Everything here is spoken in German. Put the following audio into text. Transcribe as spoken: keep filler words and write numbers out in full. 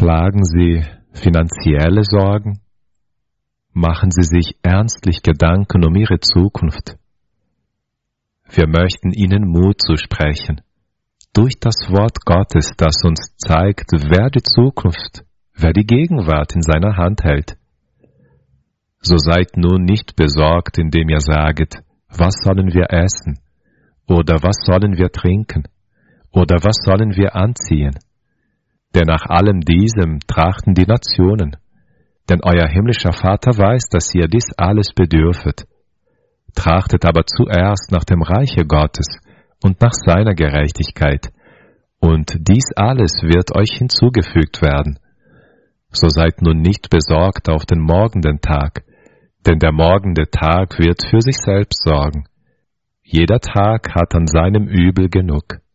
Plagen Sie finanzielle Sorgen? Machen Sie sich ernstlich Gedanken um Ihre Zukunft? Wir möchten Ihnen Mut zusprechen, durch das Wort Gottes, das uns zeigt, wer die Zukunft, wer die Gegenwart in seiner Hand hält. So seid nun nicht besorgt, indem ihr saget, was sollen wir essen, oder was sollen wir trinken, oder was sollen wir anziehen? Denn nach allem diesem trachten die Nationen, denn euer himmlischer Vater weiß, dass ihr dies alles bedürfet. Trachtet aber zuerst nach dem Reiche Gottes und nach seiner Gerechtigkeit, und dies alles wird euch hinzugefügt werden. So seid nun nicht besorgt auf den morgenden Tag, denn der morgende Tag wird für sich selbst sorgen. Jeder Tag hat an seinem Übel genug.